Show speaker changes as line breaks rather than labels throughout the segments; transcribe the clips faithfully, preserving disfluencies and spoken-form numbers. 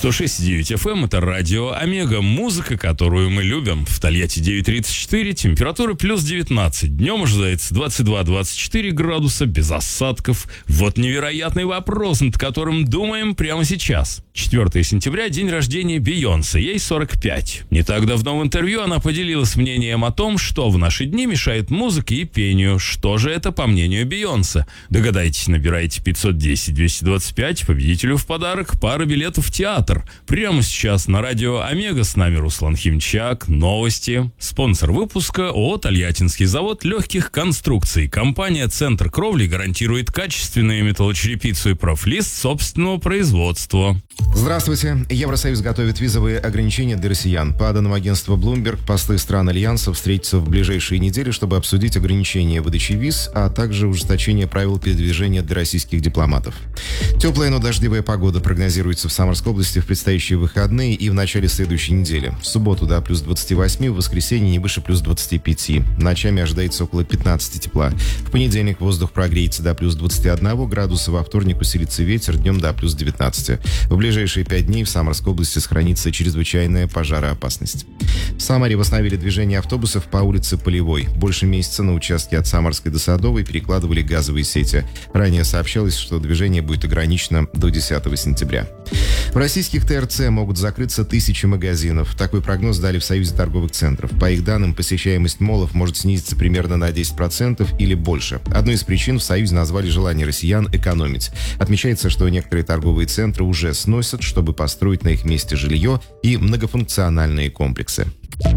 сто шесть и девять эф эм — это радио Омега, музыка, которую мы любим. В Тольятти девять тридцать четыре, температура плюс девятнадцать. Днем ожидается двадцать два - двадцать четыре градуса, без осадков. Вот невероятный вопрос, над которым думаем прямо сейчас. четвёртого сентября, день рождения Бейонсе, ей сорок пять. Не так давно в интервью она поделилась мнением о том, что в наши дни мешает музыке и пению. Что же это, по мнению Бейонсе? Догадайтесь, набирайте пятьсот десять двести двадцать пять, победителю в подарок пара билетов в театр. Прямо сейчас на радио Омега с нами Руслан Химчак. Новости. Спонсор выпуска ООО «Тольяттинский завод легких конструкций». Компания «Центр кровли» гарантирует качественную металлочерепицу и профлист собственного производства.
Здравствуйте. Евросоюз готовит визовые ограничения для россиян. По данным агентства Bloomberg, послы стран Альянса встретятся в ближайшие недели, чтобы обсудить ограничения выдачи виз, а также ужесточение правил передвижения для российских дипломатов. Теплая, но дождливая погода прогнозируется в Самарской области в предстоящие выходные и в начале следующей недели. В субботу до плюс двадцати восьми, в воскресенье не выше плюс двадцати пяти. Ночами ожидается около пятнадцати тепла. В понедельник воздух прогреется до плюс двадцати одного градуса, во вторник усилится ветер, днем до плюс девятнадцати. В ближайшие пять дней в Самарской области сохранится чрезвычайная пожароопасность. В Самаре восстановили движение автобусов по улице Полевой. Больше месяца на участке от Самарской до Садовой перекладывали газовые сети. Ранее сообщалось, что движение будет ограничено до десятого сентября. В российских ТРЦ могут закрыться тысячи магазинов. Такой прогноз дали в Союзе торговых центров. По их данным, посещаемость молов может снизиться примерно на десять процентов или больше. Одной из причин в Союзе назвали желание россиян экономить. Отмечается, что некоторые торговые центры уже сносят, чтобы построить на их месте жилье и многофункциональные комплексы.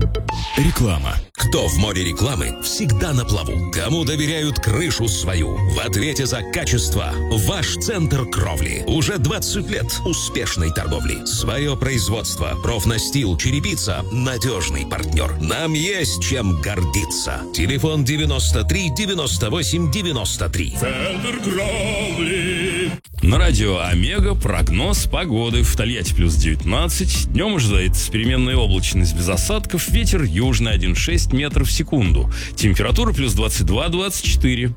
Реклама. Кто в море рекламы, всегда на плаву. Кому доверяют крышу свою? В ответе за качество ваш центр кровли. Уже двадцать лет успешной торговли. Свое производство, профнастил, черепица, надежный партнер. Нам есть чем гордиться. Телефон девяносто три девяносто восемь девяносто три.
Центр кровли. На радио Омега прогноз погоды. В Тольятти плюс девятнадцать. Днем ожидается переменная облачность без осадков. Ветер южный один целых шесть десятых метров в секунду. Температура плюс двадцать два - двадцать четыре.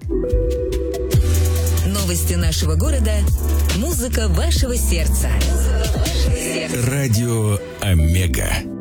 Новости нашего города. Музыка вашего сердца.
Радио Омега.